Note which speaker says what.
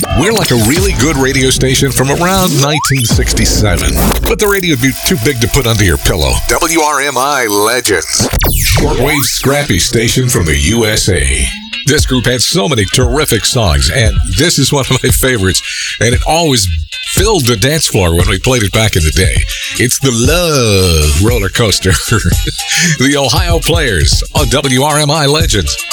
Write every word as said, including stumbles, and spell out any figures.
Speaker 1: We're like a really good radio station from around nineteen sixty-seven. But the radio would be too big to put under your pillow. W R M I Legends. Shortwave scrappy station from the U S A. This group had so many terrific songs, and this is one of my favorites, and it always filled the dance floor when we played it back in the day. It's the Love Roller Coaster. The Ohio Players on W R M I Legends.